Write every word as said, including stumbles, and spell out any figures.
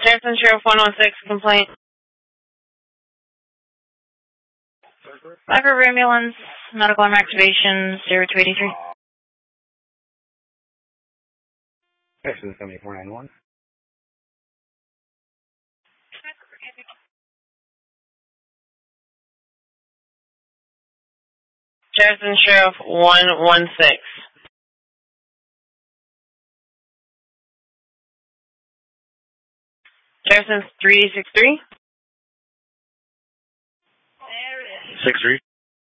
Jefferson Sheriff one one six, complaint. Viper ambulance, medical arm activation, zero two eighty-three. Texas seventy-four ninety-one. Jefferson Sheriff one one six. Jefferson three six three. Six three.